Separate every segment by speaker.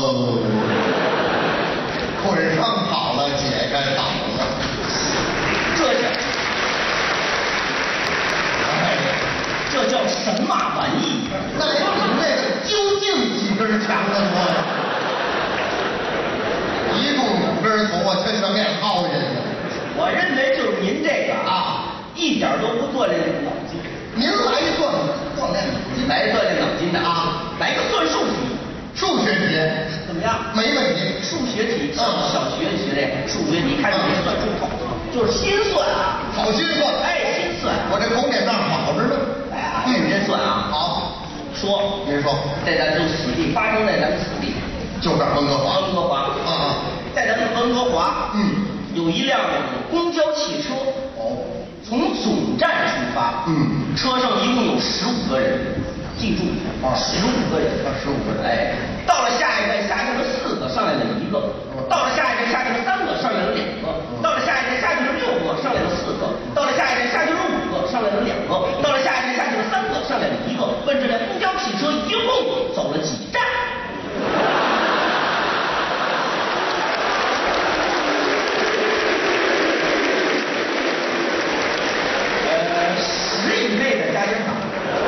Speaker 1: 捆上跑了，解开倒了，
Speaker 2: 这叫神马玩意。
Speaker 1: 那有你这个究竟几根强的多呀？一共5根头啊，这全练耗下去了。
Speaker 2: 我认为就是您这个一点都不锻炼这个脑筋。
Speaker 1: 您来一段锻炼脑筋，
Speaker 2: 来锻炼脑筋的来个算术题，
Speaker 1: 数学题
Speaker 2: 怎么样？
Speaker 1: 没问题。
Speaker 2: 数学题，小学学这个数学题，看你这算术口，就是心算
Speaker 1: 好心算，
Speaker 2: 心算。
Speaker 1: 我这红点账好着呢。
Speaker 2: 认真算
Speaker 1: 好，
Speaker 2: 说，
Speaker 1: 您说，
Speaker 2: 在咱们此地发生在咱们此地，
Speaker 1: 就这温哥华。
Speaker 2: 温哥华在咱们温哥华，有一辆公交汽车，从总站出发，车上一共有15个人，记住15个人，15个人，哎，到了下一站下去了4个，上来了1个，到了下一站下去了3个，上来了2个，到了下一站下去了6个，上来了4个，到了下一站下去了5个，上来了2个，到了下一站下去了3个，上来了1个。问这辆公交汽车一共走了几站？10以内的加减法。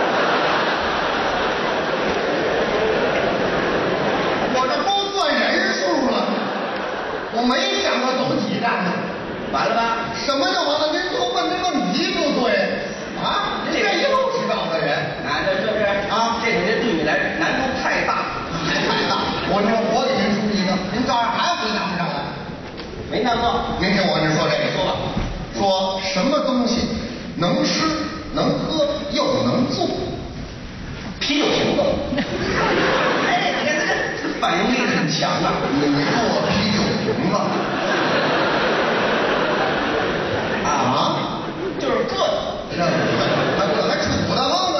Speaker 1: 我这都算人数了，我没想过走几站呢。
Speaker 2: 完了吧？
Speaker 1: 什么就完了？您就问这问题不对您这又是绕的人
Speaker 2: 这是这个对你来难度太大，
Speaker 1: 太大。我给您出一个，您照样还回答不上来。
Speaker 2: 没难过。
Speaker 1: 您听我这说这个，
Speaker 2: 说吧。
Speaker 1: 说什么东西能吃能喝又能做？
Speaker 2: 啤酒瓶子。哎，你看这反应力很强
Speaker 1: 你做啤酒瓶子
Speaker 2: 就是这
Speaker 1: 还杵的慌呢。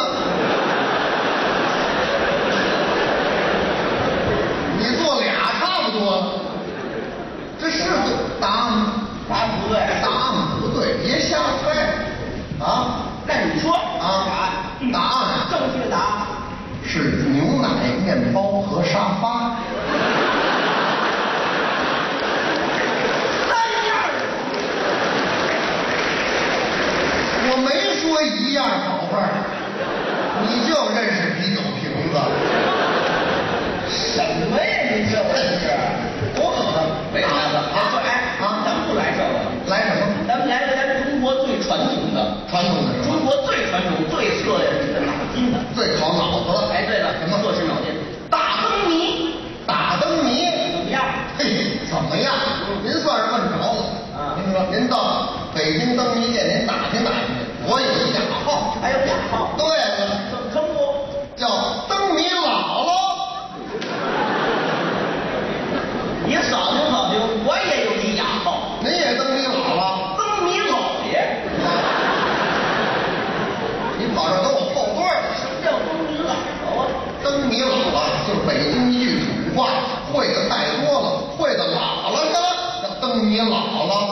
Speaker 1: 你做俩差不多了，这是答案吗？
Speaker 2: 答案不对，
Speaker 1: 答案不对，别瞎猜
Speaker 2: 那你说
Speaker 1: 答案
Speaker 2: 正确答案
Speaker 1: 是牛奶、面包和沙发。
Speaker 2: 3样。
Speaker 1: 我没说一样，宝贝儿，你就认识啤酒瓶子。
Speaker 2: 什么呀？你这是
Speaker 1: 多可能
Speaker 2: 没啥的咱们不来这个，
Speaker 1: 来什么？
Speaker 2: 咱们来个咱中国最传统的中国最传统最测这个脑筋的，
Speaker 1: 最考脑子了。
Speaker 2: 哎，对了，什么测试脑筋？打灯谜。
Speaker 1: 打灯谜
Speaker 2: 怎么样？
Speaker 1: 嘿，怎么样？您算是问着了您说您到北京灯谜店您打听打听，我有一雅号。
Speaker 2: 还有雅号？
Speaker 1: 对了，
Speaker 2: 怎么称呼？
Speaker 1: 叫灯谜姥姥。
Speaker 2: 你扫听扫听，我也有一雅号。
Speaker 1: 您也灯谜姥姥？
Speaker 2: 灯谜老爷。
Speaker 1: 你跑这跟我后队了？
Speaker 2: 什么叫灯谜姥姥
Speaker 1: 灯谜姥姥就是北京一句土话，会的太多了，会的姥姥去了，叫灯谜姥姥。